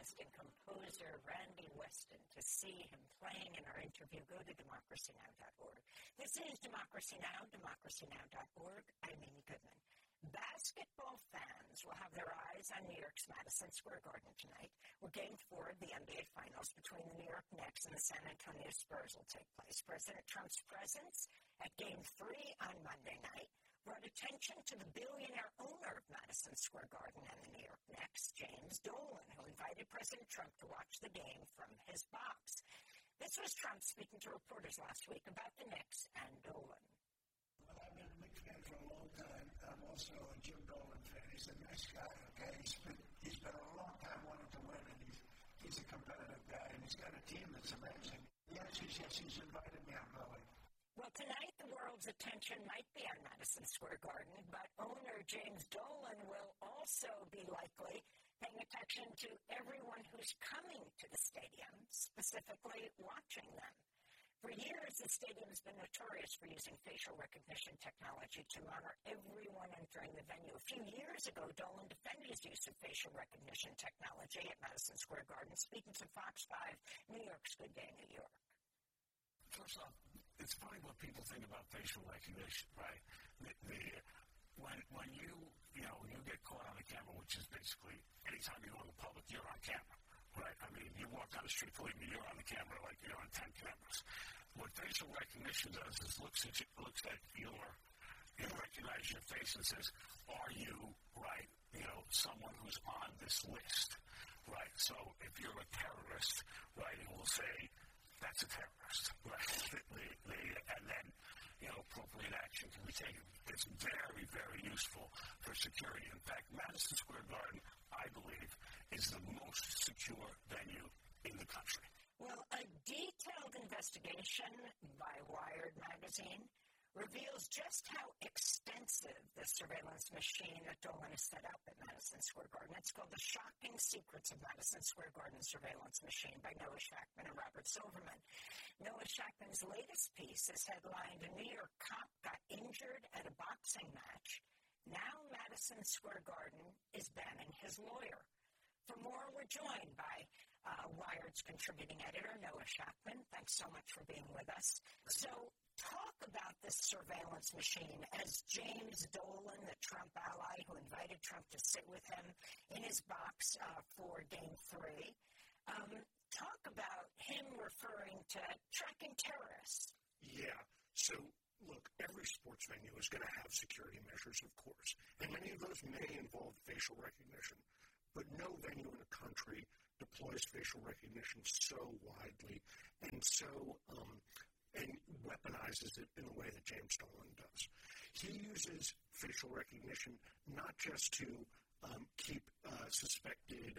pianist and composer Randy Weston. To see him playing in our interview, go to democracynow.org. This is Democracy Now!, democracynow.org. I'm Amy Goodman. Basketball fans will have their eyes on New York's Madison Square Garden tonight, where Game 4 of the NBA Finals between the New York Knicks and the San Antonio Spurs will take place. President Trump's presence at Game 3 on Monday night brought attention to the billionaire owner of Madison Square Garden and the New York Knicks, James Dolan, who invited President Trump to watch the game from his box. This was Trump speaking to reporters last week about the Knicks and Dolan. Well, I've been a Knicks fan for a long time. I'm also a Jim Dolan fan. He's a nice guy, okay? He's been a long time wanting to win, and he's a competitive guy, and he's got a team that's amazing. Yes, he's invited me. I'm going. Well, tonight the world's attention might be on Madison Square Garden, but owner James Dolan will also be likely paying attention to everyone who's coming to the stadium, specifically watching them. For years, the stadium has been notorious for using facial recognition technology to monitor everyone entering the venue. A few years ago, Dolan defended his use of facial recognition technology at Madison Square Garden, speaking to Fox 5 New York's Good Day New York. First off, it's funny what people think about facial recognition, right? When you get caught on the camera, which is basically anytime you go in the public, you're on camera, right? I mean, you walk down the street, believe me, you're on the camera like you're on 10 cameras. What facial recognition does is looks at it recognizes your face and says, are you, right, someone who's on this list, right? So if you're a terrorist, right, it will say, that's a terrorist, right? And then, appropriate action can be taken. It's very, very useful for security. In fact, Madison Square Garden, I believe, is the most secure venue in the country. Well, a detailed investigation by Wired magazine reveals just how extensive the surveillance machine that Dolan has set up at Madison Square Garden. It's called The Shocking Secrets of Madison Square Garden Surveillance Machine by Noah Shachtman and Robert Silverman. Noah Shachtman's latest piece is headlined, "A New York Cop Got Injured at a Boxing Match. Now Madison Square Garden is banning his lawyer." For more, we're joined by Wired's contributing editor, Noah Shachtman. Thanks so much for being with us. So, talk about this surveillance machine as James Dolan, the Trump ally who invited Trump to sit with him in his box for Game 3. Talk about him referring to tracking terrorists. Yeah. So, look, every sports venue is going to have security measures, of course. And many of those may involve facial recognition. But no venue in the country deploys facial recognition so widely and so and weaponizes it in the way that James Dolan does. He uses facial recognition not just to keep suspected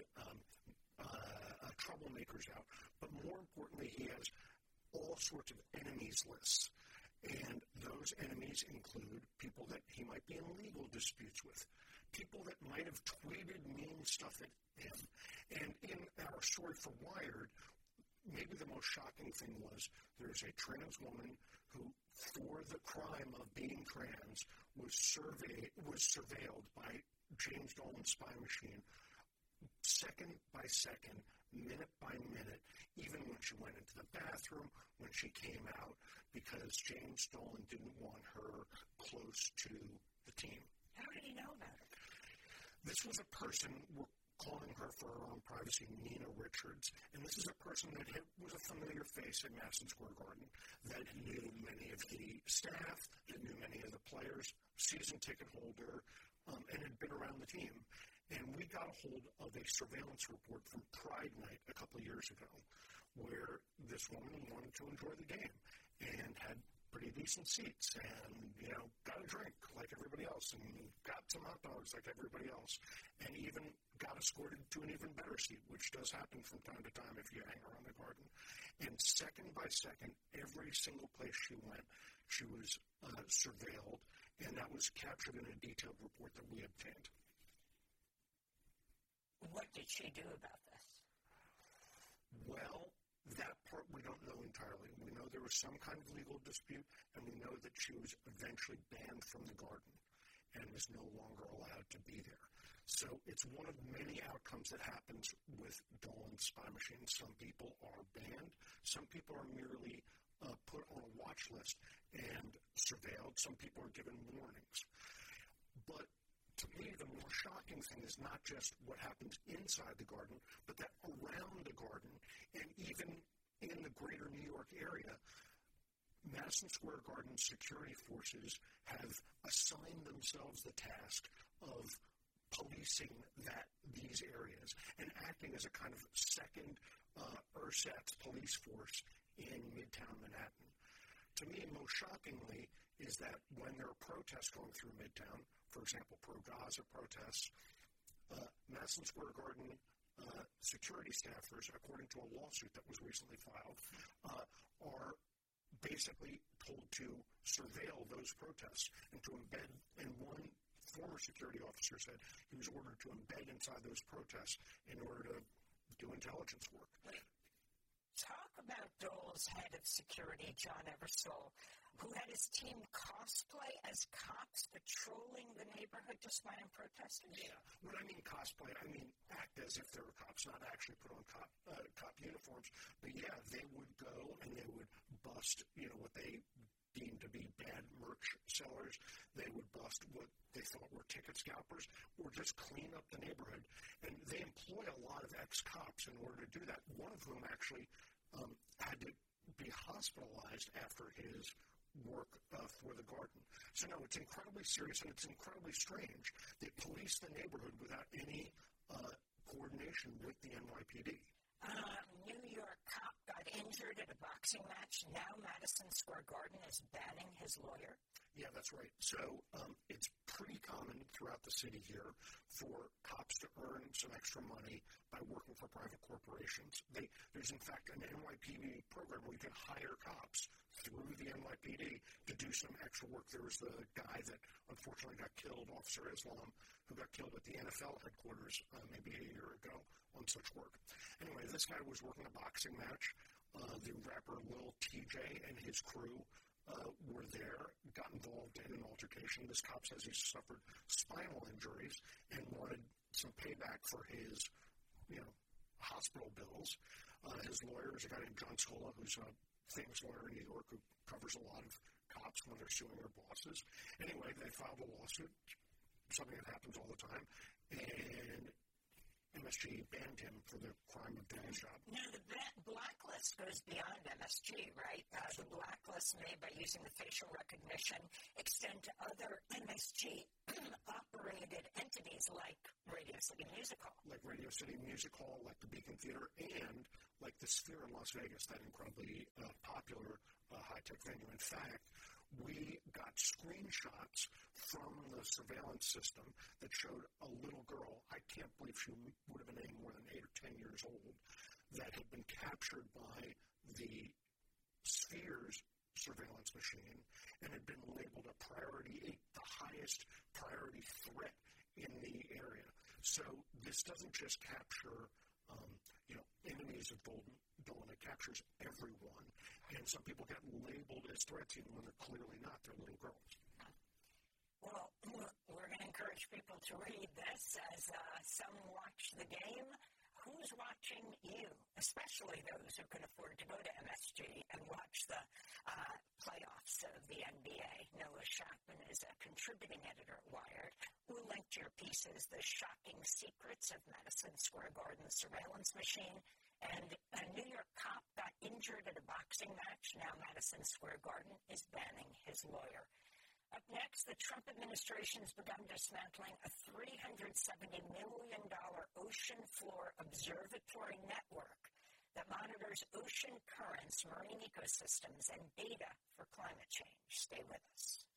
troublemakers out, but more importantly, he has all sorts of enemies lists. And those enemies include people that he might be in legal disputes with, people that might have tweeted mean stuff at him. And in our story for Wired, maybe the most shocking thing was there's a trans woman who, for the crime of being trans, was surveilled by James Dolan's spy machine second by second, minute by minute, even when she went into the bathroom, when she came out, because James Dolan didn't want her close to the team. How did he know about it? This was a person, we're calling her for her own privacy, Nina Richards, and this is a person that was a familiar face at Madison Square Garden, that knew many of the staff, that knew many of the players, season ticket holder, and had been around the team. And we got a hold of a surveillance report from Pride Night a couple of years ago, where this woman wanted to enjoy the game and had pretty decent seats and, got a drink like everybody else and got some hot dogs like everybody else and even got escorted to an even better seat, which does happen from time to time if you hang around the garden. And second by second, every single place she went, she was surveilled, and that was captured in a detailed report that we obtained. What did she do about this? Well, that part we don't know entirely. We know there was some kind of legal dispute, and we know that she was eventually banned from the garden and is no longer allowed to be there. So it's one of many outcomes things that happens with Dolan's spy machine. Some people are banned. Some people are merely put on a watch list and surveilled. Some people are given warnings. But to me, the more shocking thing is not just what happens inside the garden, but that around the garden and even in the greater New York area, Madison Square Garden security forces have assigned themselves the task of policing these areas and acting as a kind of second ersatz police force in Midtown Manhattan. To me, most shockingly, is that when there are protests going through Midtown, for example, pro-Gaza protests, Madison Square Garden security staffers, according to a lawsuit that was recently filed, are basically told to surveil those protests and to embed, and one former security officer said he was ordered to embed inside those protests in order to do intelligence work. Talk about Dole's head of security, John Eversole, who had his team cosplay as cops patrolling the neighborhood to spy on protesters? Yeah. When I mean cosplay, I mean act as if they were cops, not actually put on cop uniforms. But yeah, they would go and they would bust, what they deemed to be bad merch sellers. They would bust what they thought were ticket scalpers or just clean up the neighborhood. And they employ a lot of ex-cops in order to do that, one of whom actually had to be hospitalized after his work for the garden. So no, it's incredibly serious and it's incredibly strange. They police the neighborhood without any coordination with the NYPD. New York cop got injured at a boxing match. Now Madison Square Garden is banning his lawyer. Yeah, that's right. So it's pretty common throughout the city here for cops to earn some extra money by working for private corporations. There's, in fact, an NYPD program where you can hire cops through the NYPD to do some extra work. There was the guy that unfortunately got killed, Officer Islam, who got killed at the NFL headquarters maybe a year ago on such work. Anyway, this guy was working a boxing match. The rapper Lil TJ and his crew were there, got involved in an altercation. This cop says he suffered spinal injuries and wanted some payback for his, hospital bills. His lawyer is a guy named John Scola, who's a famous lawyer in New York who covers a lot of cops when they're suing their bosses. Anyway, they filed a lawsuit, something that happens all the time, and MSG banned him for the crime of doing his job. Now, the blacklist goes beyond MSG, right? The blacklist made by using the facial recognition extend to other MSG-operated entities like Radio City Music Hall. Like Radio City Music Hall, like the Beacon Theater, and like the Sphere in Las Vegas, that incredibly popular high-tech venue. In fact, we got screenshots from the surveillance system that showed a little girl, I can't believe she would have been any more than 8 or 10 years old, that had been captured by the Sphere's surveillance machine and had been labeled a priority 8, the highest priority threat in the area. So this doesn't just capture, enemies of Dolan, it captures everyone. And some people get labeled as threats even when they're clearly not. They're little girls. Well, we're going to encourage people to read this as some watch the game. Who's watching you, especially those who can afford to go to MSG and watch the playoffs of the NBA? Noah Shachman is a contributing editor at Wired. We'll link to your pieces, The Shocking Secrets of Madison Square Garden Surveillance Machine, and a New York cop got injured at a boxing match. Now Madison Square Garden is banning his lawyer. Up next, the Trump administration has begun dismantling a $370 million ocean floor observatory network that monitors ocean currents, marine ecosystems, and data for climate change. Stay with us.